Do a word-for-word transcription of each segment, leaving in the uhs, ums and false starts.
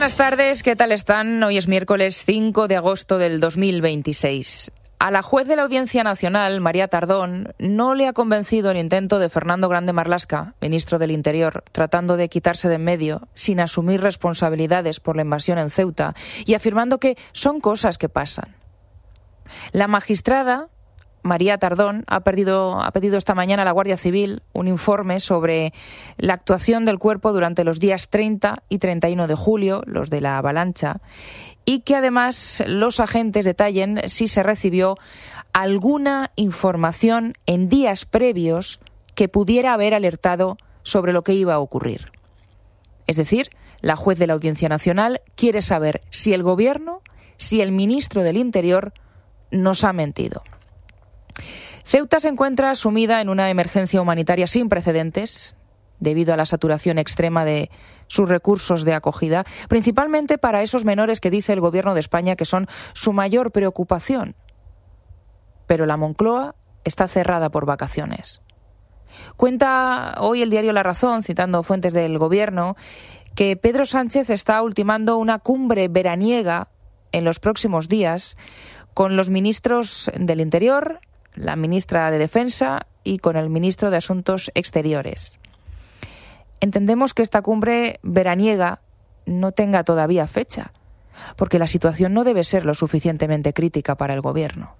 buenas tardes, ¿qué tal están? Hoy es miércoles cinco de agosto del dos mil veintiséis. A la juez de la Audiencia Nacional, María Tardón, no le ha convencido el intento de Fernando Grande Marlaska, ministro del Interior, tratando de quitarse de en medio, sin asumir responsabilidades por la invasión en Ceuta, y afirmando que son cosas que pasan. La magistrada María Tardón ha, perdido, ha pedido esta mañana a la Guardia Civil un informe sobre la actuación del cuerpo durante los días treinta y treinta y uno de julio, los de la avalancha, y que además los agentes detallen si se recibió alguna información en días previos que pudiera haber alertado sobre lo que iba a ocurrir. Es decir, la juez de la Audiencia Nacional quiere saber si el Gobierno, si el ministro del Interior nos ha mentido. Ceuta se encuentra sumida en una emergencia humanitaria sin precedentes debido a la saturación extrema de sus recursos de acogida, principalmente para esos menores que dice el Gobierno de España que son su mayor preocupación. Pero la Moncloa está cerrada por vacaciones. Cuenta hoy el diario La Razón, citando fuentes del Gobierno, que Pedro Sánchez está ultimando una cumbre veraniega en los próximos días con los ministros del Interior, la ministra de Defensa y con el ministro de Asuntos Exteriores. Entendemos que esta cumbre veraniega no tenga todavía fecha, porque la situación no debe ser lo suficientemente crítica para el Gobierno.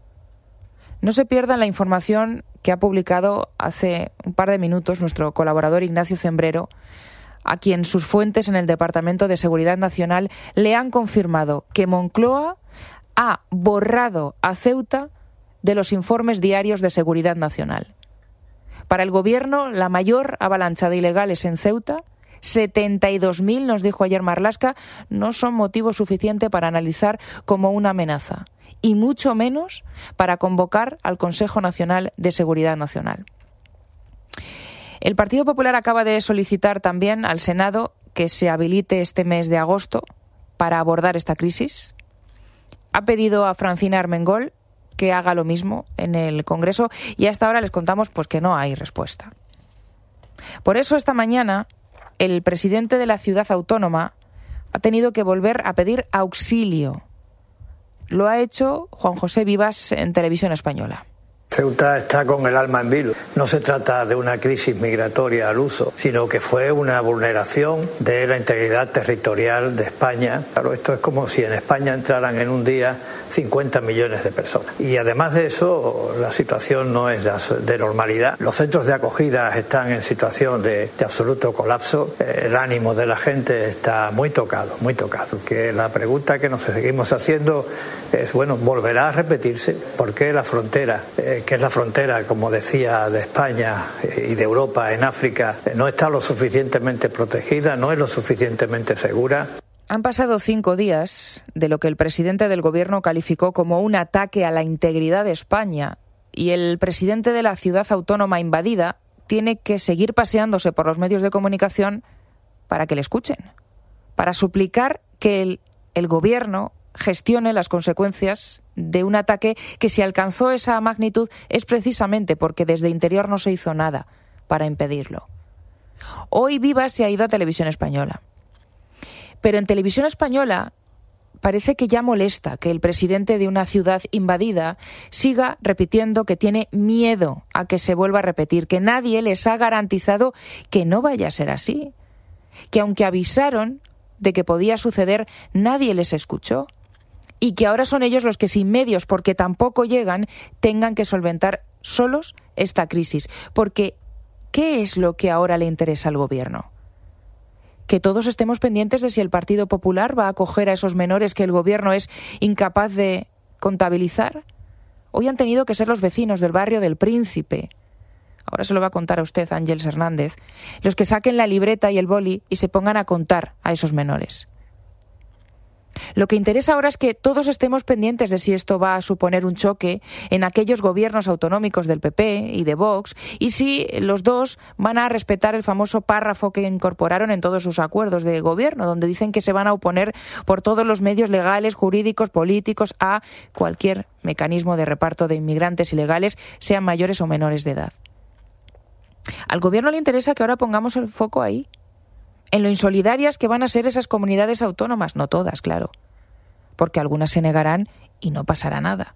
No se pierdan la información que ha publicado hace un par de minutos nuestro colaborador Ignacio Zembrero, a quien sus fuentes en el Departamento de Seguridad Nacional le han confirmado que Moncloa ha borrado a Ceuta de los informes diarios de seguridad nacional. Para el Gobierno, la mayor avalancha de ilegales en Ceuta, setenta y dos mil, nos dijo ayer Marlaska, no son motivo suficiente para analizar como una amenaza, y mucho menos para convocar al Consejo Nacional de Seguridad Nacional. El Partido Popular acaba de solicitar también al Senado que se habilite este mes de agosto para abordar esta crisis. Ha pedido a Francina Armengol que haga lo mismo en el Congreso y hasta ahora les contamos pues que no hay respuesta. Por eso esta mañana el presidente de la ciudad autónoma ha tenido que volver a pedir auxilio. Lo ha hecho Juan José Vivas en Televisión Española. Ceuta está con el alma en vilo. No se trata de una crisis migratoria al uso, sino que fue una vulneración de la integridad territorial de España. Claro, esto es como si en España entraran en un día cincuenta millones de personas. Y además de eso, la situación no es de normalidad. Los centros de acogida están en situación de, de absoluto colapso. El ánimo de la gente está muy tocado, muy tocado. Que la pregunta que nos seguimos haciendo es, bueno, ¿volverá a repetirse? ¿Por qué la frontera, eh, que es la frontera, como decía, de España y de Europa en África, no está lo suficientemente protegida, no es lo suficientemente segura? Han pasado cinco días de lo que el presidente del Gobierno calificó como un ataque a la integridad de España, y el presidente de la ciudad autónoma invadida tiene que seguir paseándose por los medios de comunicación para que le escuchen, para suplicar que el, el Gobierno gestione las consecuencias de un ataque que, si alcanzó esa magnitud, es precisamente porque desde Interior no se hizo nada para impedirlo. Hoy Vivas se ha ido a Televisión Española. Pero en Televisión Española parece que ya molesta que el presidente de una ciudad invadida siga repitiendo que tiene miedo a que se vuelva a repetir, que nadie les ha garantizado que no vaya a ser así, que aunque avisaron de que podía suceder, nadie les escuchó, y que ahora son ellos los que, sin medios, porque tampoco llegan, tengan que solventar solos esta crisis. Porque, ¿qué es lo que ahora le interesa al Gobierno? Que todos estemos pendientes de si el Partido Popular va a acoger a esos menores que el Gobierno es incapaz de contabilizar. Hoy han tenido que ser los vecinos del barrio del Príncipe, ahora se lo va a contar a usted Ángeles Hernández, los que saquen la libreta y el boli y se pongan a contar a esos menores. Lo que interesa ahora es que todos estemos pendientes de si esto va a suponer un choque en aquellos gobiernos autonómicos del P P y de Vox, y si los dos van a respetar el famoso párrafo que incorporaron en todos sus acuerdos de gobierno, donde dicen que se van a oponer por todos los medios legales, jurídicos, políticos a cualquier mecanismo de reparto de inmigrantes ilegales, sean mayores o menores de edad. Al Gobierno le interesa que ahora pongamos el foco ahí, en lo insolidarias que van a ser esas comunidades autónomas. No todas, claro, porque algunas se negarán y no pasará nada.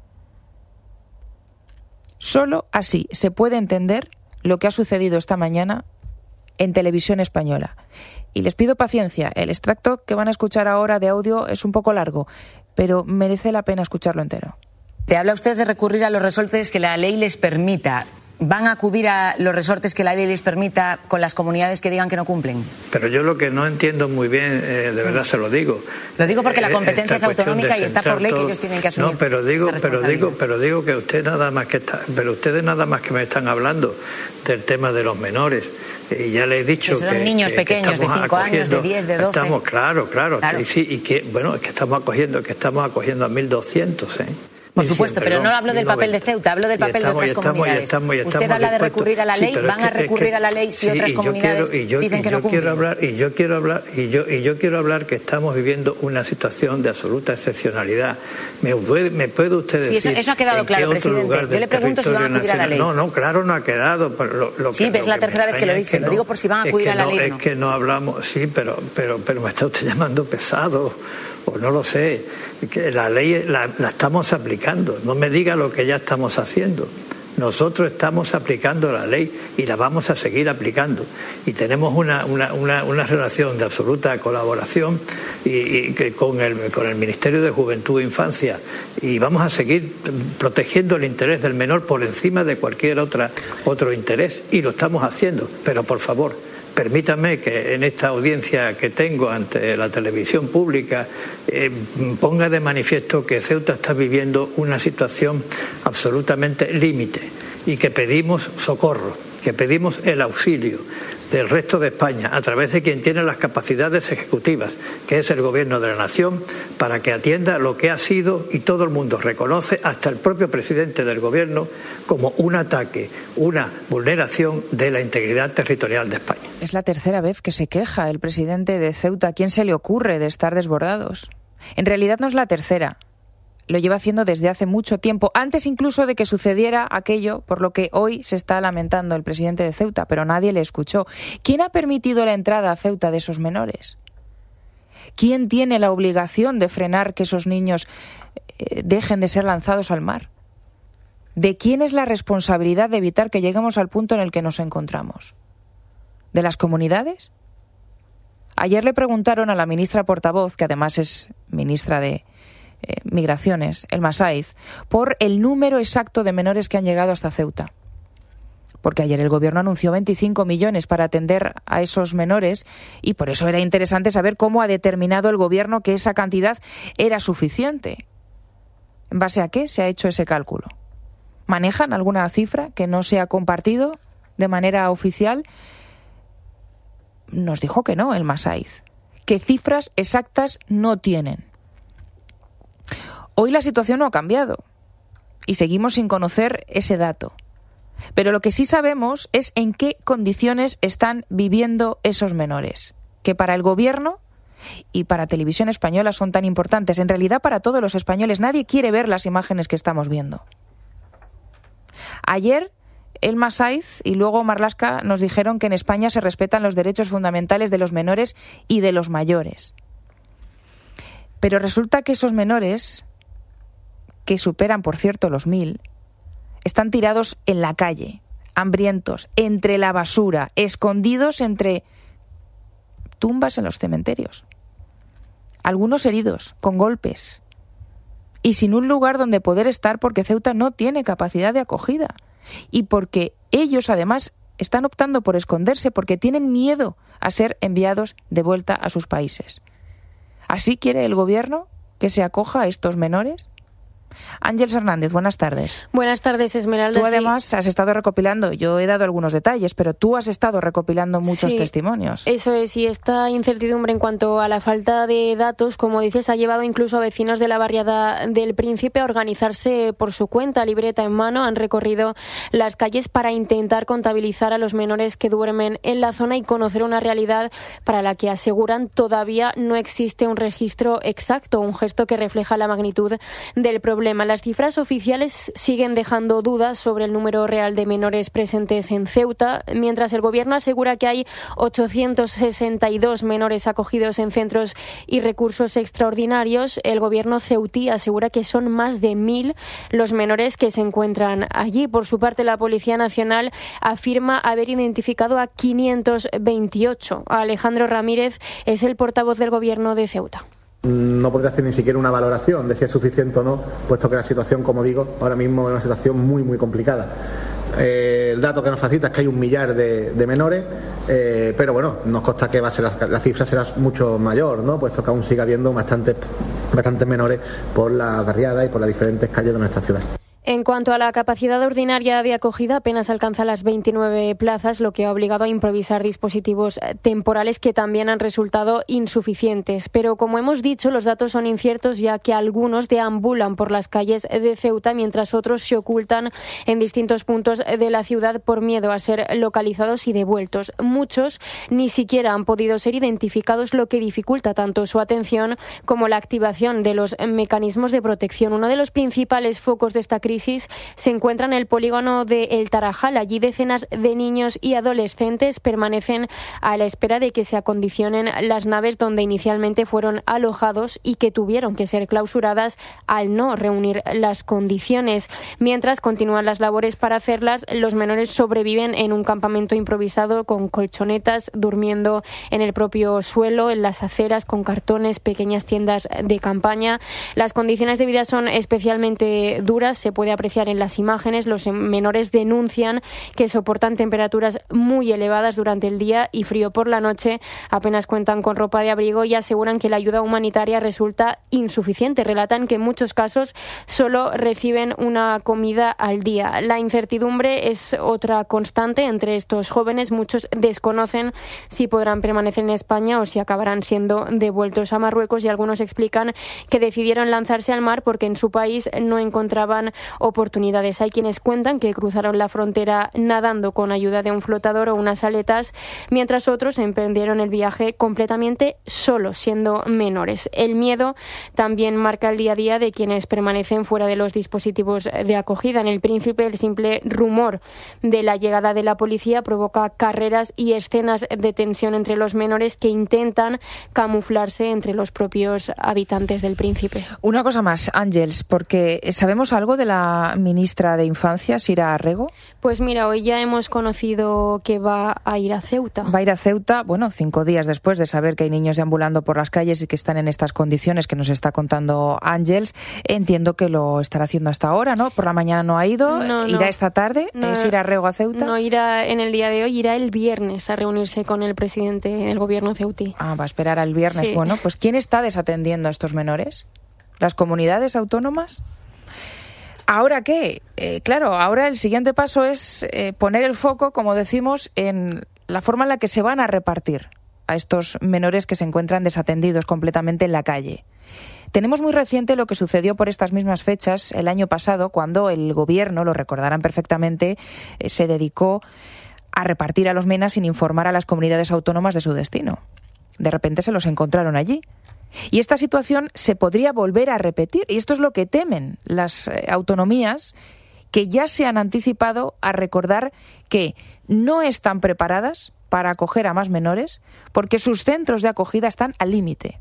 Solo así se puede entender lo que ha sucedido esta mañana en Televisión Española. Y les pido paciencia, el extracto que van a escuchar ahora de audio es un poco largo, pero merece la pena escucharlo entero. Te habla usted de recurrir a los resortes que la ley les permita. ¿Van a acudir a los resortes que la ley les permita con las comunidades que digan que no cumplen? Pero yo lo que no entiendo muy bien, eh, de verdad se lo digo. Lo digo porque la competencia es autonómica y está por ley que ellos tienen que asumir. No, pero digo, pero digo, pero digo que usted nada más que está, pero ustedes nada más que me están hablando del tema de los menores. Y ya les he dicho que son que, niños que, pequeños que de cinco años, de diez, de doce. Estamos, claro, claro, claro. Y, sí, y que bueno, es que estamos acogiendo, que estamos acogiendo a mil doscientos, ¿eh? Por supuesto, pero no hablo del papel de Ceuta, hablo del papel de otras comunidades. Usted habla de recurrir a la ley, van a recurrir a la ley si otras comunidades dicen que no cumplen. Y yo quiero hablar, y yo y yo quiero hablar que estamos viviendo una situación de absoluta excepcionalidad. ¿Me puede, me puede usted decir? Sí, eso, eso ha quedado claro, presidente. Yo le pregunto si van a acudir a la ley. No, no, claro, no ha quedado. Pero lo, lo sí, que, es la tercera vez que lo dice. Lo digo por si van a acudir a la ley. Es que no hablamos, sí, pero pero pero me está usted llamando pesado. Pues no lo sé, que la ley la, la estamos aplicando, no me diga lo que ya estamos haciendo. Nosotros estamos aplicando la ley y la vamos a seguir aplicando. Y tenemos una, una, una, una relación de absoluta colaboración y, y que con, el, con el Ministerio de Juventud e Infancia. Y vamos a seguir protegiendo el interés del menor por encima de cualquier otra, otro interés. Y lo estamos haciendo, pero por favor, permítame que en esta audiencia que tengo ante la televisión pública eh, ponga de manifiesto que Ceuta está viviendo una situación absolutamente límite y que pedimos socorro, que pedimos el auxilio del resto de España a través de quien tiene las capacidades ejecutivas, que es el Gobierno de la Nación, para que atienda lo que ha sido, y todo el mundo reconoce, hasta el propio presidente del Gobierno, como un ataque, una vulneración de la integridad territorial de España. Es la tercera vez que se queja el presidente de Ceuta. ¿A quién se le ocurre de estar desbordados? En realidad no es la tercera. Lo lleva haciendo desde hace mucho tiempo, antes incluso de que sucediera aquello por lo que hoy se está lamentando el presidente de Ceuta, pero nadie le escuchó. ¿Quién ha permitido la entrada a Ceuta de esos menores? ¿Quién tiene la obligación de frenar que esos niños eh, dejen de ser lanzados al mar? ¿De quién es la responsabilidad de evitar que lleguemos al punto en el que nos encontramos? ¿De las comunidades? Ayer le preguntaron a la ministra portavoz, que además es ministra de Eh, Migraciones, Elma Sáiz, por el número exacto de menores que han llegado hasta Ceuta. Porque ayer el Gobierno anunció veinticinco millones para atender a esos menores y por eso era interesante saber cómo ha determinado el Gobierno que esa cantidad era suficiente. ¿En base a qué se ha hecho ese cálculo? ¿Manejan alguna cifra que no se ha compartido de manera oficial? Nos dijo que no, Elma Sáiz, que cifras exactas no tienen. Hoy la situación no ha cambiado y seguimos sin conocer ese dato. Pero lo que sí sabemos es en qué condiciones están viviendo esos menores, que para el Gobierno y para Televisión Española son tan importantes. En realidad para todos los españoles. Nadie quiere ver las imágenes que estamos viendo. Ayer Elma Sáiz y luego Marlaska nos dijeron que en España se respetan los derechos fundamentales de los menores y de los mayores. Pero resulta que esos menores, que superan, por cierto, los mil, están tirados en la calle, hambrientos, entre la basura, escondidos entre tumbas en los cementerios. Algunos heridos, con golpes, y sin un lugar donde poder estar porque Ceuta no tiene capacidad de acogida. Y porque ellos, además, están optando por esconderse porque tienen miedo a ser enviados de vuelta a sus países. ¿Así quiere el Gobierno que se acoja a estos menores? Ángeles Hernández, buenas tardes. Buenas tardes, Esmeralda. Tú además sí. has estado recopilando, yo he dado algunos detalles, pero tú has estado recopilando muchos sí, testimonios. Eso es, y esta incertidumbre en cuanto a la falta de datos, como dices, ha llevado incluso a vecinos de la barriada del Príncipe a organizarse por su cuenta, libreta en mano. Han recorrido las calles para intentar contabilizar a los menores que duermen en la zona y conocer una realidad para la que aseguran todavía no existe un registro exacto, un gesto que refleja la magnitud del problema problema. Las cifras oficiales siguen dejando dudas sobre el número real de menores presentes en Ceuta, mientras el Gobierno asegura que hay ochocientos sesenta y dos menores acogidos en centros y recursos extraordinarios. El Gobierno ceutí asegura que son más de mil los menores que se encuentran allí. Por su parte, la Policía Nacional afirma haber identificado a quinientos veintiocho. Alejandro Ramírez es el portavoz del Gobierno de Ceuta. No podría hacer ni siquiera una valoración de si es suficiente o no, puesto que la situación, como digo, ahora mismo es una situación muy, muy complicada. Eh, el dato que nos facilita es que hay un millar de, de menores, eh, pero bueno, nos consta que va a ser la, la cifra será mucho mayor, ¿no? Puesto que aún sigue habiendo bastantes, bastantes menores por la barriada y por las diferentes calles de nuestra ciudad. En cuanto a la capacidad ordinaria de acogida, apenas alcanza las veintinueve plazas, lo que ha obligado a improvisar dispositivos temporales que también han resultado insuficientes. Pero, como hemos dicho, los datos son inciertos, ya que algunos deambulan por las calles de Ceuta, mientras otros se ocultan en distintos puntos de la ciudad por miedo a ser localizados y devueltos. Muchos ni siquiera han podido ser identificados, lo que dificulta tanto su atención como la activación de los mecanismos de protección. Uno de los principales focos de esta crisis se encuentra en el polígono de El Tarajal. Allí decenas de niños y adolescentes permanecen a la espera de que se acondicionen las naves donde inicialmente fueron alojados y que tuvieron que ser clausuradas al no reunir las condiciones. Mientras continúan las labores para hacerlas, los menores sobreviven en un campamento improvisado con colchonetas, durmiendo en el propio suelo, en las aceras, con cartones, pequeñas tiendas de campaña. Las condiciones de vida son especialmente duras. Se puede apreciar en las imágenes. Los menores denuncian que soportan temperaturas muy elevadas durante el día y frío por la noche. Apenas cuentan con ropa de abrigo y aseguran que la ayuda humanitaria resulta insuficiente. Relatan que en muchos casos solo reciben una comida al día. La incertidumbre es otra constante entre estos jóvenes. Muchos desconocen si podrán permanecer en España o si acabarán siendo devueltos a Marruecos, y algunos explican que decidieron lanzarse al mar porque en su país no encontraban oportunidades. Hay quienes cuentan que cruzaron la frontera nadando con ayuda de un flotador o unas aletas, mientras otros emprendieron el viaje completamente solos, siendo menores. El miedo también marca el día a día de quienes permanecen fuera de los dispositivos de acogida. En el Príncipe, el simple rumor de la llegada de la policía provoca carreras y escenas de tensión entre los menores que intentan camuflarse entre los propios habitantes del Príncipe. Una cosa más, Ángels, porque sabemos algo de la ministra de Infancia, Sira Arrego. Pues mira, hoy ya hemos conocido que va a ir a Ceuta. Va a ir a Ceuta, bueno, cinco días después de saber que hay niños deambulando por las calles y que están en estas condiciones que nos está contando Ángels. Entiendo que lo estará haciendo hasta ahora, ¿no? Por la mañana no ha ido, no, irá no. esta tarde, no, ¿es Sira Arrego a Ceuta? No irá en el día de hoy, irá el viernes a reunirse con el presidente del gobierno ceutí. Ah, va a esperar al viernes. Sí. Bueno, pues ¿quién está desatendiendo a estos menores? ¿Las comunidades autónomas? ¿Ahora qué? Eh, claro, ahora el siguiente paso es eh, poner el foco, como decimos, en la forma en la que se van a repartir a estos menores que se encuentran desatendidos completamente en la calle. Tenemos muy reciente lo que sucedió por estas mismas fechas el año pasado, cuando el gobierno, lo recordarán perfectamente, eh, se dedicó a repartir a los menas sin informar a las comunidades autónomas de su destino. De repente se los encontraron allí. Y esta situación se podría volver a repetir, y esto es lo que temen las eh, autonomías, que ya se han anticipado a recordar que no están preparadas para acoger a más menores porque sus centros de acogida están al límite.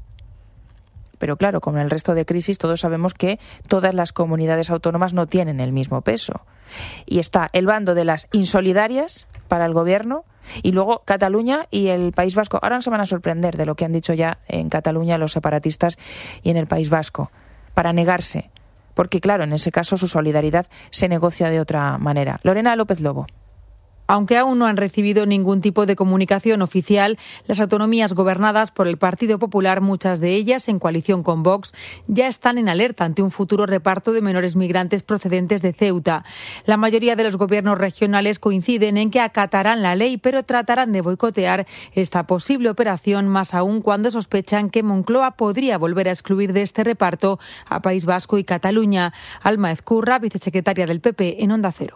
Pero claro, como en el resto de crisis, todos sabemos que todas las comunidades autónomas no tienen el mismo peso. Y está el bando de las insolidarias para el gobierno, y luego Cataluña y el País Vasco. Ahora no se van a sorprender de lo que han dicho ya en Cataluña los separatistas y en el País Vasco, para negarse. Porque claro, en ese caso su solidaridad se negocia de otra manera. Lorena López Lobo. Aunque aún no han recibido ningún tipo de comunicación oficial, las autonomías gobernadas por el Partido Popular, muchas de ellas en coalición con Vox, ya están en alerta ante un futuro reparto de menores migrantes procedentes de Ceuta. La mayoría de los gobiernos regionales coinciden en que acatarán la ley, pero tratarán de boicotear esta posible operación, más aún cuando sospechan que Moncloa podría volver a excluir de este reparto a País Vasco y Cataluña. Alma Ezcurra, vicesecretaria del P P en Onda Cero.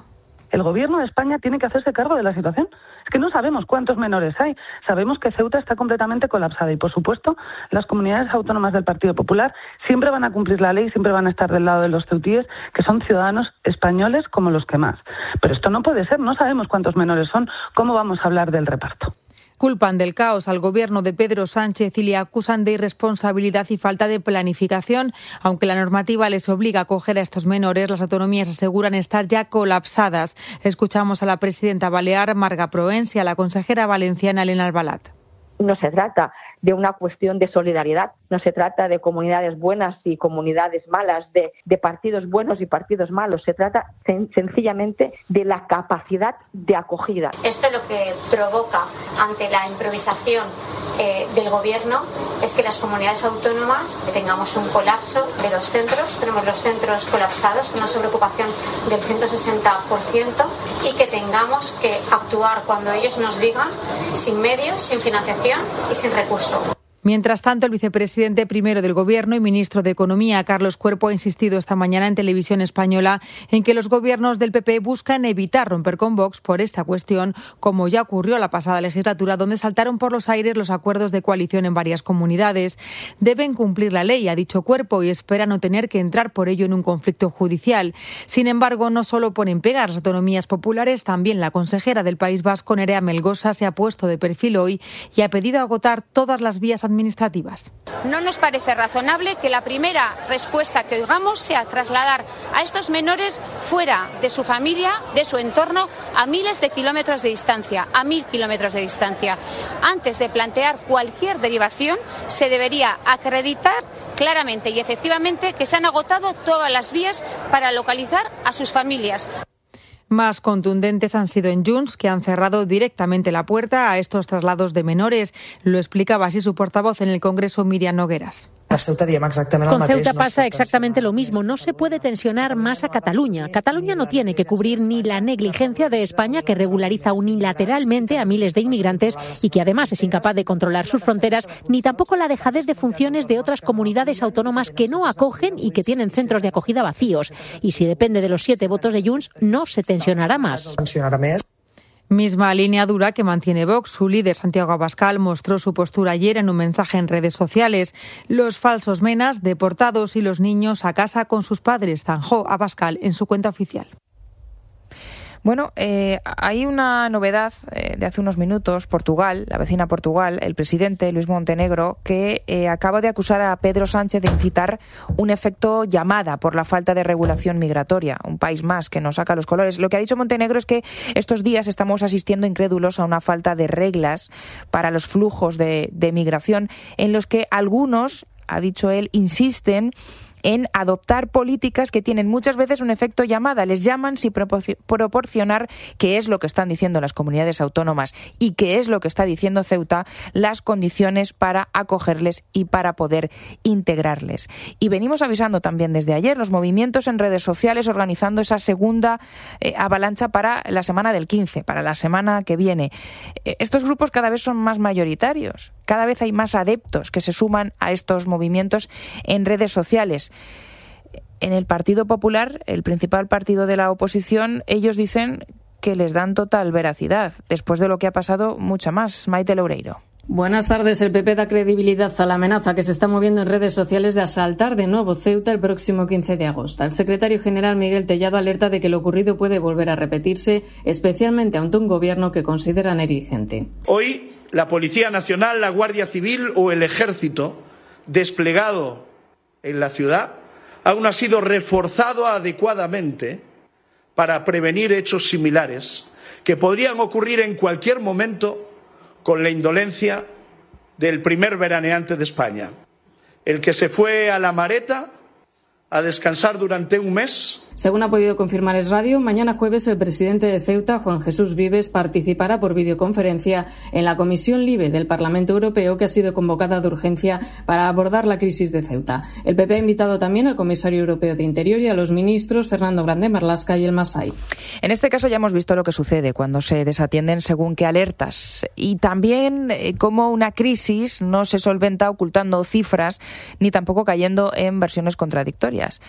el Gobierno de España tiene que hacerse cargo de la situación. Es que no sabemos cuántos menores hay. Sabemos que Ceuta está completamente colapsada y, por supuesto, las comunidades autónomas del Partido Popular siempre van a cumplir la ley, siempre van a estar del lado de los ceutíes, que son ciudadanos españoles como los que más. Pero esto no puede ser, no sabemos cuántos menores son, ¿cómo vamos a hablar del reparto? Culpan del caos al gobierno de Pedro Sánchez y le acusan de irresponsabilidad y falta de planificación. Aunque la normativa les obliga a acoger a estos menores, las autonomías aseguran estar ya colapsadas. Escuchamos a la presidenta balear, Marga Proens, y a la consejera valenciana, Elena Albalat. No se trata de una cuestión de solidaridad, no se trata de comunidades buenas y comunidades malas, de, de partidos buenos y partidos malos, se trata sen- sencillamente de la capacidad de acogida. Esto lo que provoca ante la improvisación eh, del gobierno es que las comunidades autónomas tengamos un colapso de los centros, tenemos los centros colapsados, una sobreocupación del ciento sesenta por ciento y que tengamos que actuar cuando ellos nos digan, sin medios, sin financiación y sin recursos. Mientras tanto, el vicepresidente primero del Gobierno y ministro de Economía, Carlos Cuerpo, ha insistido esta mañana en Televisión Española en que los gobiernos del P P buscan evitar romper con Vox por esta cuestión, como ya ocurrió la pasada legislatura, donde saltaron por los aires los acuerdos de coalición en varias comunidades. Deben cumplir la ley, ha dicho Cuerpo, y espera no tener que entrar por ello en un conflicto judicial. Sin embargo, no solo ponen pegas las autonomías populares, también la consejera del País Vasco, Nerea Melgosa, se ha puesto de perfil hoy y ha pedido agotar todas las vías administrativas. administrativas. No nos parece razonable que la primera respuesta que oigamos sea trasladar a estos menores fuera de su familia, de su entorno, a miles de kilómetros de distancia, a mil kilómetros de distancia. Antes de plantear cualquier derivación, se debería acreditar claramente y efectivamente que se han agotado todas las vías para localizar a sus familias. Más contundentes han sido en Junts, que han cerrado directamente la puerta a estos traslados de menores. Lo explicaba así su portavoz en el Congreso, Míriam Nogueras. Con Ceuta pasa exactamente lo mismo. No se puede tensionar más a Cataluña. Cataluña no tiene que cubrir ni la negligencia de España, que regulariza unilateralmente a miles de inmigrantes y que además es incapaz de controlar sus fronteras, ni tampoco la dejadez de funciones de otras comunidades autónomas que no acogen y que tienen centros de acogida vacíos. Y si depende de los siete votos de Junts, no se tensionará más. Misma línea dura que mantiene Vox. Su líder, Santiago Abascal, mostró su postura ayer en un mensaje en redes sociales. Los falsos menas deportados y los niños a casa con sus padres, zanjó Abascal en su cuenta oficial. Bueno, eh, hay una novedad eh, de hace unos minutos. Portugal, la vecina Portugal, el presidente Luis Montenegro, que eh, acaba de acusar a Pedro Sánchez de incitar un efecto llamada por la falta de regulación migratoria. Un país más que nos saca los colores. Lo que ha dicho Montenegro es que estos días estamos asistiendo incrédulos a una falta de reglas para los flujos de, de migración, en los que algunos, ha dicho él, insisten en adoptar políticas que tienen muchas veces un efecto llamada. Les llaman sin proporcionar, que es lo que están diciendo las comunidades autónomas y que es lo que está diciendo Ceuta, las condiciones para acogerles y para poder integrarles. Y venimos avisando también desde ayer los movimientos en redes sociales organizando esa segunda eh, avalancha para la semana del quince, para la semana que viene. Eh, estos grupos cada vez son más mayoritarios, cada vez hay más adeptos que se suman a estos movimientos en redes sociales. En el Partido Popular, el principal partido de la oposición, ellos dicen que les dan total veracidad. Después de lo que ha pasado, mucha más. Maite Loureiro. Buenas tardes. El P P da credibilidad a la amenaza que se está moviendo en redes sociales de asaltar de nuevo Ceuta el próximo quince de agosto. El secretario general Miguel Tellado alerta de que lo ocurrido puede volver a repetirse, especialmente ante un gobierno que considera negligente. Hoy, la Policía Nacional, la Guardia Civil o el Ejército desplegado en la ciudad aún ha sido reforzado adecuadamente para prevenir hechos similares que podrían ocurrir en cualquier momento con la indolencia del primer veraneante de España, el que se fue a la Mareta a descansar durante un mes. Según ha podido confirmar Es Radio, mañana jueves el presidente de Ceuta, Juan Jesús Vives, participará por videoconferencia en la Comisión LIBE del Parlamento Europeo, que ha sido convocada de urgencia para abordar la crisis de Ceuta. El P P ha invitado también al comisario europeo de Interior y a los ministros Fernando Grande Marlaska y El Masai. En este caso ya hemos visto lo que sucede cuando se desatienden según qué alertas, y también eh, cómo una crisis no se solventa ocultando cifras ni tampoco cayendo en versiones contradictorias.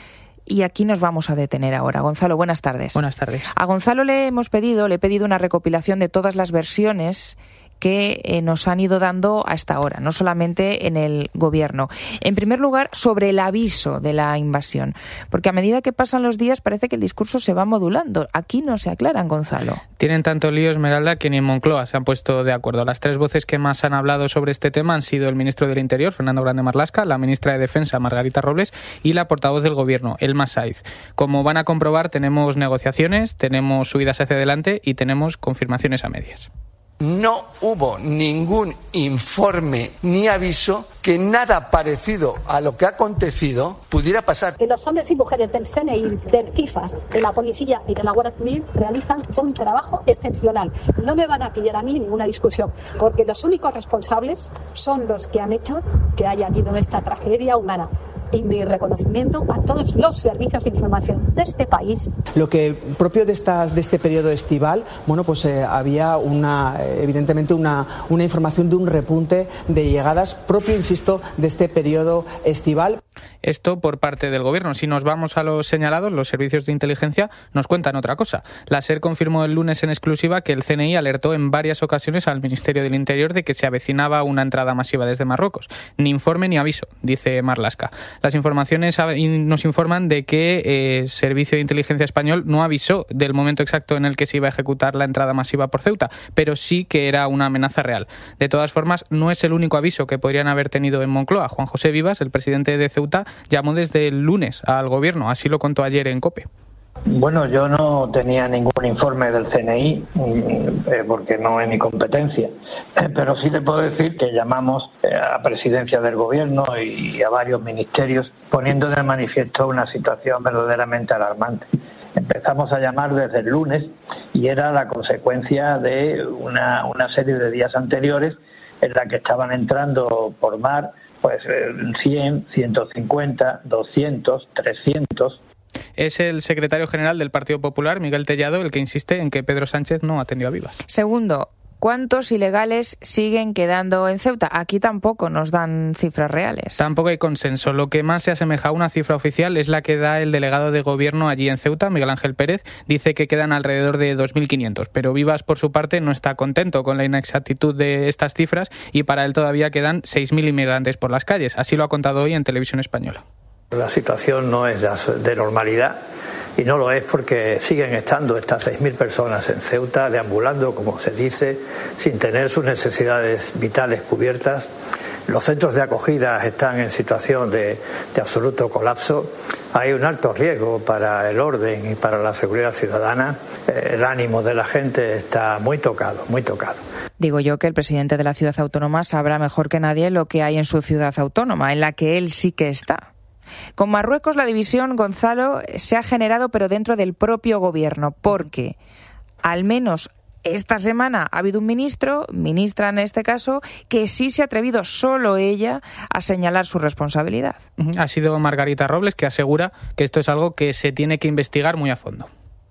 Y aquí nos vamos a detener ahora. Gonzalo, buenas tardes. Buenas tardes. A Gonzalo le hemos pedido, le he pedido una recopilación de todas las versiones que eh, nos han ido dando hasta ahora, no solamente en el Gobierno. En primer lugar, sobre el aviso de la invasión, porque a medida que pasan los días parece que el discurso se va modulando. Aquí no se aclaran, Gonzalo. Tienen tanto lío, Esmeralda, que ni en Moncloa se han puesto de acuerdo. Las tres voces que más han hablado sobre este tema han sido el ministro del Interior, Fernando Grande Marlaska, la ministra de Defensa, Margarita Robles, y la portavoz del Gobierno, Elma Saiz. Como van a comprobar, tenemos negociaciones, tenemos subidas hacia adelante y tenemos confirmaciones a medias. No hubo ningún informe ni aviso que nada parecido a lo que ha acontecido pudiera pasar. Que los hombres y mujeres del C N I, del CIFAS, de la Policía y de la Guardia Civil realizan un trabajo excepcional. No me van a pillar a mí ninguna discusión, porque los únicos responsables son los que han hecho que haya habido esta tragedia humana. Y mi reconocimiento a todos los servicios de información de este país. Lo que propio de, estas, de este periodo estival, bueno, pues eh, había una, evidentemente una, una información de un repunte de llegadas propio, insisto, de este periodo estival. Esto por parte del Gobierno. Si nos vamos a los señalados, los servicios de inteligencia nos cuentan otra cosa. La SER confirmó el lunes en exclusiva que el C N I alertó en varias ocasiones al Ministerio del Interior de que se avecinaba una entrada masiva desde Marruecos. Ni informe ni aviso, dice Marlaska. Las informaciones nos informan de que el eh, Servicio de Inteligencia Español no avisó del momento exacto en el que se iba a ejecutar la entrada masiva por Ceuta, pero sí que era una amenaza real. De todas formas, no es el único aviso que podrían haber tenido en Moncloa. Juan José Vivas, el presidente de Ceuta, llamó desde el lunes al Gobierno, así lo contó ayer en COPE. Bueno, yo no tenía ningún informe del C N I eh, porque no es mi competencia, eh, pero sí te puedo decir que llamamos eh, a presidencia del Gobierno y a varios ministerios poniendo de manifiesto una situación verdaderamente alarmante. Empezamos a llamar desde el lunes y era la consecuencia de una, una serie de días anteriores en la que estaban entrando por mar pues cien, ciento cincuenta, doscientos, trescientos. Es el secretario general del Partido Popular, Miguel Tellado, el que insiste en que Pedro Sánchez no atendió a Vivas. Segundo, ¿cuántos ilegales siguen quedando en Ceuta? Aquí tampoco nos dan cifras reales. Tampoco hay consenso. Lo que más se asemeja a una cifra oficial es la que da el delegado de Gobierno allí en Ceuta, Miguel Ángel Pérez. Dice que quedan alrededor de dos mil quinientos, pero Vivas, por su parte, no está contento con la inexactitud de estas cifras y para él todavía quedan seis mil inmigrantes por las calles. Así lo ha contado hoy en Televisión Española. La situación no es de normalidad y no lo es porque siguen estando estas seis mil personas en Ceuta deambulando, como se dice, sin tener sus necesidades vitales cubiertas. Los centros de acogida están en situación de, de absoluto colapso. Hay un alto riesgo para el orden y para la seguridad ciudadana. El ánimo de la gente está muy tocado, muy tocado. Digo yo que el presidente de la ciudad autónoma sabrá mejor que nadie lo que hay en su ciudad autónoma, en la que él sí que está. Con Marruecos la división, Gonzalo, se ha generado pero dentro del propio Gobierno, porque al menos esta semana ha habido un ministro, ministra en este caso, que sí se ha atrevido solo ella a señalar su responsabilidad. Ha sido Margarita Robles, que asegura que esto es algo que se tiene que investigar muy a fondo.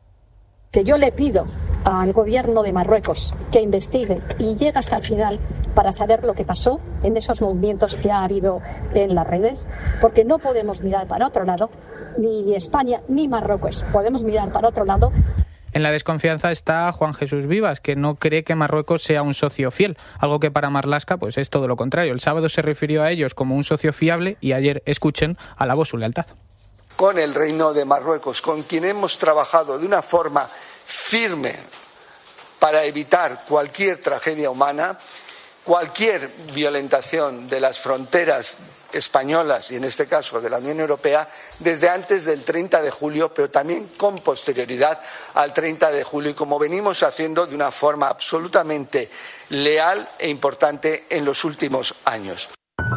Que yo le pido al Gobierno de Marruecos que investigue y llegue hasta el final para saber lo que pasó en esos movimientos que ha habido en las redes, porque no podemos mirar para otro lado, ni España ni Marruecos, podemos mirar para otro lado. En la desconfianza está Juan Jesús Vivas, que no cree que Marruecos sea un socio fiel, algo que para Marlaska pues es todo lo contrario. El sábado se refirió a ellos como un socio fiable y ayer, escuchen, alabó su lealtad. Con el Reino de Marruecos, con quien hemos trabajado de una forma firme para evitar cualquier tragedia humana, cualquier violentación de las fronteras españolas y en este caso de la Unión Europea desde antes del treinta de julio, pero también con posterioridad al treinta de julio y como venimos haciendo de una forma absolutamente leal e importante en los últimos años.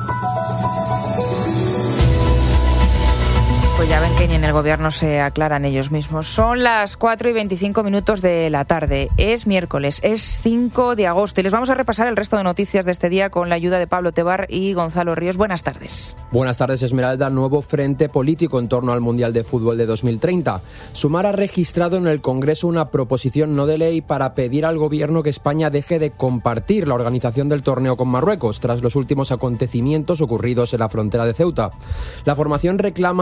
Pues ya ven que ni en el Gobierno se aclaran ellos mismos. Son las cuatro y veinticinco minutos de la tarde. Es miércoles, es cinco de agosto y les vamos a repasar el resto de noticias de este día con la ayuda de Pablo Tebar y Gonzalo Ríos. Buenas tardes. Buenas tardes, Esmeralda. Nuevo frente político en torno al Mundial de Fútbol de dos mil treinta. Sumar ha registrado en el Congreso una proposición no de ley para pedir al Gobierno que España deje de compartir la organización del torneo con Marruecos tras los últimos acontecimientos ocurridos en la frontera de Ceuta. La formación reclama al Ejecutivo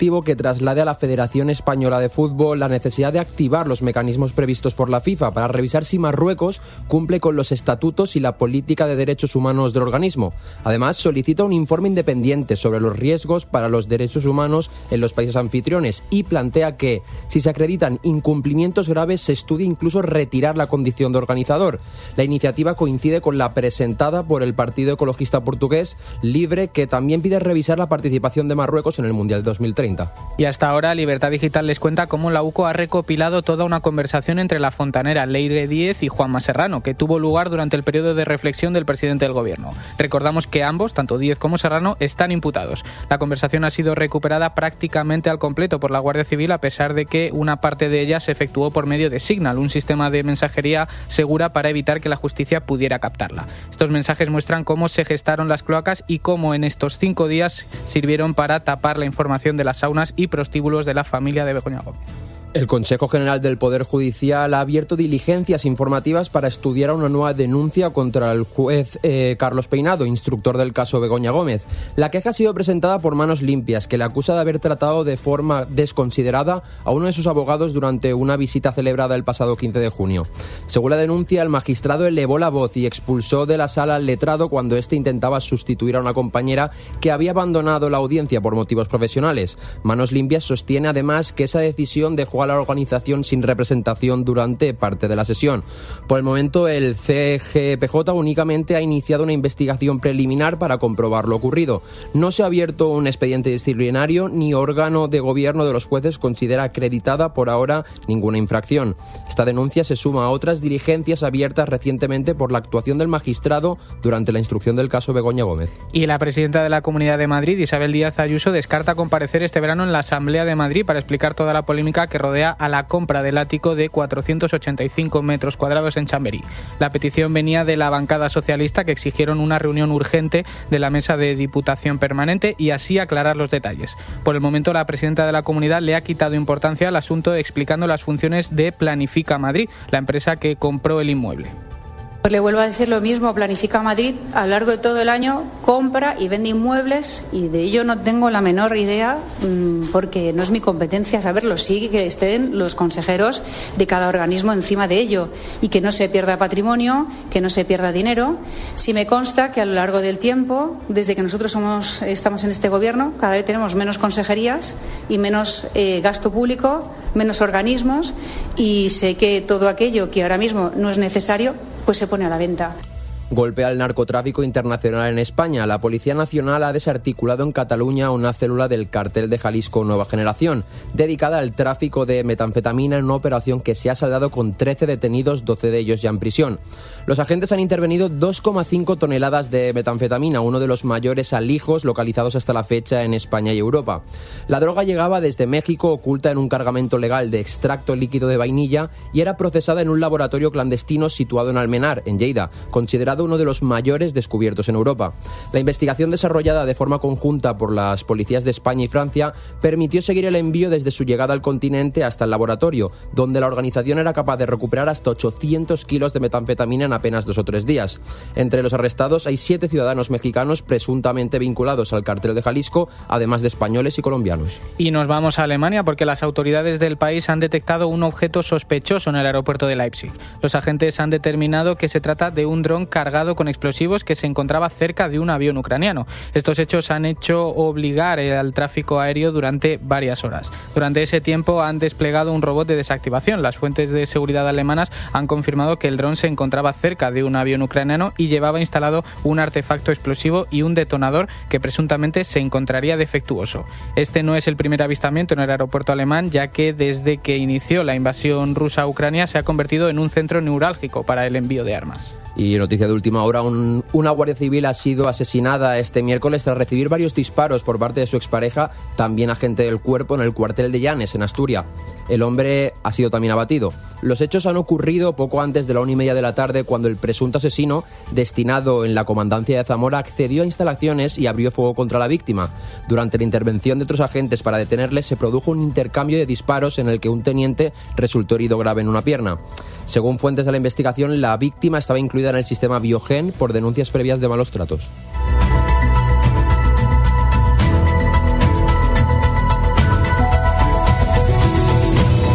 Ejecutivo que traslade a la Federación Española de Fútbol la necesidad de activar los mecanismos previstos por la FIFA para revisar si Marruecos cumple con los estatutos y la política de derechos humanos del organismo. Además, solicita un informe independiente sobre los riesgos para los derechos humanos en los países anfitriones y plantea que, si se acreditan incumplimientos graves, se estudie incluso retirar la condición de organizador. La iniciativa coincide con la presentada por el Partido Ecologista Portugués Libre, que también pide revisar la participación de Marruecos en el Mundial dos mil treinta. Y hasta ahora Libertad Digital les cuenta cómo la U C O ha recopilado toda una conversación entre la fontanera Leire Díez y Juanma Serrano, que tuvo lugar durante el periodo de reflexión del presidente del Gobierno. Recordamos que ambos, tanto Díez como Serrano, están imputados. La conversación ha sido recuperada prácticamente al completo por la Guardia Civil, a pesar de que una parte de ella se efectuó por medio de Signal, un sistema de mensajería segura para evitar que la justicia pudiera captarla. Estos mensajes muestran cómo se gestaron las cloacas y cómo en estos cinco días sirvieron para tapar la información de las saunas y prostíbulos de la familia de Begoña Gómez. El Consejo General del Poder Judicial ha abierto diligencias informativas para estudiar una nueva denuncia contra el juez eh, Carlos Peinado, instructor del caso Begoña Gómez. La queja ha sido presentada por Manos Limpias, que le acusa de haber tratado de forma desconsiderada a uno de sus abogados durante una visita celebrada el pasado quince de junio. Según la denuncia, el magistrado elevó la voz y expulsó de la sala al letrado cuando éste intentaba sustituir a una compañera que había abandonado la audiencia por motivos profesionales. Manos Limpias sostiene además que esa decisión dejó a la organización sin representación durante parte de la sesión. Por el momento, el C G P J únicamente ha iniciado una investigación preliminar para comprobar lo ocurrido. No se ha abierto un expediente disciplinario ni órgano de gobierno de los jueces considera acreditada por ahora ninguna infracción. Esta denuncia se suma a otras diligencias abiertas recientemente por la actuación del magistrado durante la instrucción del caso Begoña Gómez. Y la presidenta de la Comunidad de Madrid, Isabel Díaz Ayuso, descarta comparecer este verano en la Asamblea de Madrid para explicar toda la polémica que rodea a la compra del ático de cuatrocientos ochenta y cinco metros cuadrados en Chamberí. La petición venía de la bancada socialista, que exigieron una reunión urgente de la mesa de Diputación Permanente y así aclarar los detalles. Por el momento, la presidenta de la comunidad le ha quitado importancia al asunto, explicando las funciones de Planifica Madrid, la empresa que compró el inmueble. Pues le vuelvo a decir lo mismo, Planifica Madrid a lo largo de todo el año compra y vende inmuebles y de ello no tengo la menor idea porque no es mi competencia saberlo. Sí que estén los consejeros de cada organismo encima de ello y que no se pierda patrimonio, que no se pierda dinero. Sí me consta que a lo largo del tiempo, desde que nosotros somos, estamos en este gobierno, cada vez tenemos menos consejerías y menos eh, gasto público, menos organismos y sé que todo aquello que ahora mismo no es necesario pues se pone a la venta. Golpe al narcotráfico internacional en España. La Policía Nacional ha desarticulado en Cataluña una célula del Cártel de Jalisco Nueva Generación, dedicada al tráfico de metanfetamina en una operación que se ha saldado con trece detenidos, doce de ellos ya en prisión. Los agentes han intervenido dos coma cinco toneladas de metanfetamina, uno de los mayores alijos localizados hasta la fecha en España y Europa. La droga llegaba desde México oculta en un cargamento legal de extracto líquido de vainilla y era procesada en un laboratorio clandestino situado en Almenar, en Lleida, considerado uno de los mayores descubiertos en Europa. La investigación desarrollada de forma conjunta por las policías de España y Francia permitió seguir el envío desde su llegada al continente hasta el laboratorio, donde la organización era capaz de recuperar hasta ochocientos kilos de metanfetamina en apenas dos o tres días. Entre los arrestados hay siete ciudadanos mexicanos presuntamente vinculados al cártel de Jalisco, además de españoles y colombianos. Y nos vamos a Alemania porque las autoridades del país han detectado un objeto sospechoso en el aeropuerto de Leipzig. Los agentes han determinado que se trata de un dron cargado con explosivos que se encontraba cerca de un avión ucraniano. Estos hechos han hecho obligar al tráfico aéreo durante varias horas. Durante ese tiempo han desplegado un robot de desactivación. Las fuentes de seguridad alemanas han confirmado que el dron se encontraba cerca de un avión ucraniano y llevaba instalado un artefacto explosivo y un detonador que presuntamente se encontraría defectuoso. Este no es el primer avistamiento en el aeropuerto alemán, ya que desde que inició la invasión rusa a Ucrania se ha convertido en un centro neurálgico para el envío de armas. Y noticia de última hora, un, una guardia civil ha sido asesinada este miércoles tras recibir varios disparos por parte de su expareja, también agente del cuerpo, en el cuartel de Llanes, en Asturias. El hombre ha sido también abatido. Los hechos han ocurrido poco antes de la una y media de la tarde, cuando el presunto asesino, destinado en la comandancia de Zamora, accedió a instalaciones y abrió fuego contra la víctima. Durante la intervención de otros agentes para detenerle, se produjo un intercambio de disparos en el que un teniente resultó herido grave en una pierna. Según fuentes de la investigación, la víctima estaba incluida en el sistema Biogen por denuncias previas de malos tratos.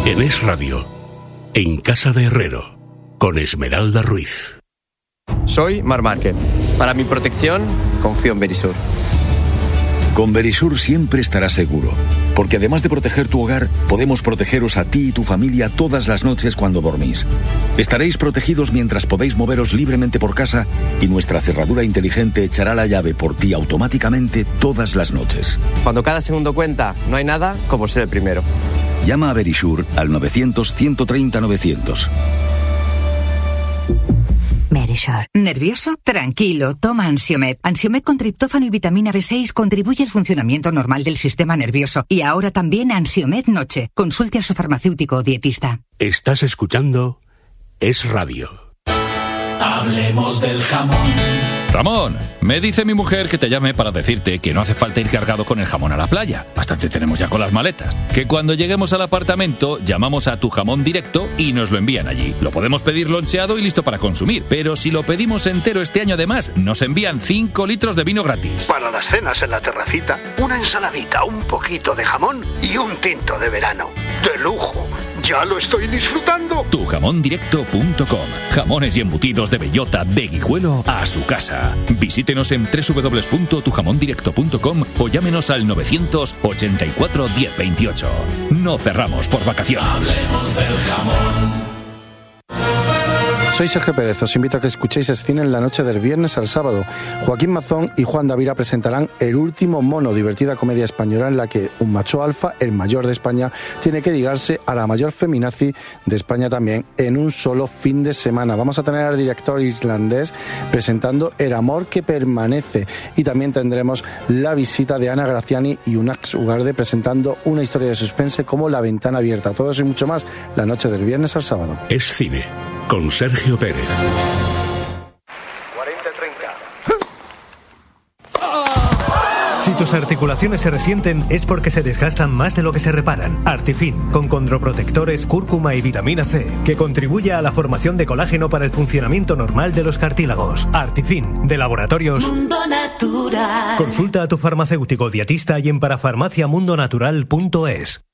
En Es Radio, en Casa de Herrero, con Esmeralda Ruiz. Soy Mar Márquez. Para mi protección, confío en Verisur. Con Verisur siempre estarás seguro, porque además de proteger tu hogar, podemos protegeros a ti y tu familia todas las noches cuando dormís. Estaréis protegidos mientras podéis moveros libremente por casa y nuestra cerradura inteligente echará la llave por ti automáticamente todas las noches. Cuando cada segundo cuenta, no hay nada como ser el primero. Llama a Verisur al novecientos, ciento treinta, novecientos. Verisur. ¿Nervioso? Tranquilo, toma Ansiomed. Ansiomed con triptófano y vitamina B seis contribuye al funcionamiento normal del sistema nervioso. Y ahora también Ansiomed Noche. Consulte a su farmacéutico o dietista. Estás escuchando Es Radio. Hablemos del jamón. Ramón, me dice mi mujer que te llame para decirte que no hace falta ir cargado con el jamón a la playa. Bastante tenemos ya con las maletas. Que cuando lleguemos al apartamento llamamos a Tu Jamón Directo y nos lo envían allí. Lo podemos pedir loncheado y listo para consumir. Pero si lo pedimos entero este año además, nos envían cinco litros de vino gratis. Para las cenas en la terracita, una ensaladita, un poquito de jamón y un tinto de verano. ¡De lujo! ¡Ya lo estoy disfrutando! tu jamón directo punto com. Jamones y embutidos de bellota de Guijuelo a su casa. Visítenos en doble u doble u doble u punto tu jamón directo punto com o llámenos al novecientos ochenta y cuatro diez veintiocho. No cerramos por vacaciones. Hablemos del jamón. Soy Sergio Pérez, os invito a que escuchéis Escine en la noche del viernes al sábado. Joaquín Mazón y Juan Davira presentarán El último mono, divertida comedia española en la que un macho alfa, el mayor de España, tiene que ligarse a la mayor feminazi de España también en un solo fin de semana. Vamos a tener al director islandés presentando El amor que permanece y también tendremos la visita de Ana Graciani y Unax Ugarde presentando una historia de suspense como La ventana abierta. Todo eso y mucho más la noche del viernes al sábado. Es Cine, con Sergio Pérez. cuarenta treinta. Si tus articulaciones se resienten es porque se desgastan más de lo que se reparan. Artifin, con condroprotectores, cúrcuma y vitamina C, que contribuye a la formación de colágeno para el funcionamiento normal de los cartílagos. Artifin, de Laboratorios Mundo Natural. Consulta a tu farmacéutico dietista y en parafarmaciamundonatural punto es.